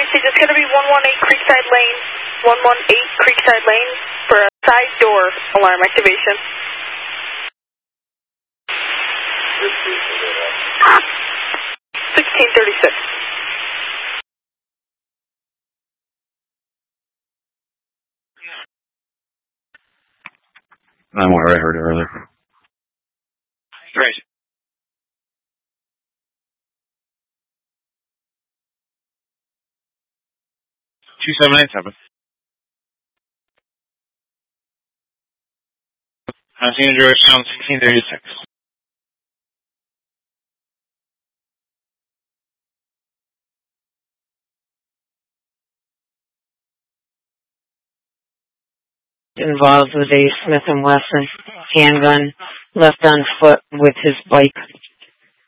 emergency. It's going to be 118 Creekside Lane, 118 Creekside Lane for a side door alarm activation. 1636. I'm where I heard it earlier. Great. San Andreas Sound 1636. Involves with a Smith & Wesson handgun left on foot with his bike.